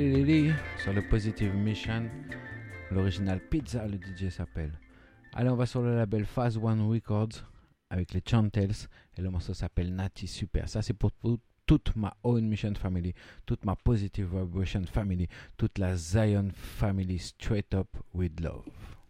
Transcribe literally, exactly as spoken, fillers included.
Lily sur le Positive Mission, l'original Pizza, le D J s'appelle. Allez, on va sur le label Phase One Records avec les Chantels et le morceau s'appelle Natty Super. Ça, c'est pour tout, toute ma Own Mission Family, toute ma Positive Vibration Family, toute la Zion Family, straight up with love.